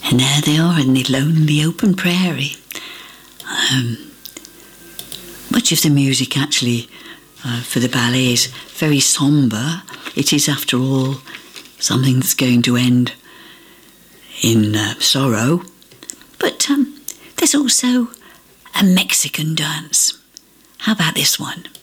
And there they are in the lonely open prairie. Much of the music actually for the ballet is very sombre. It is, after all, something that's going to end in sorrow. But there's also a Mexican dance. How about this one?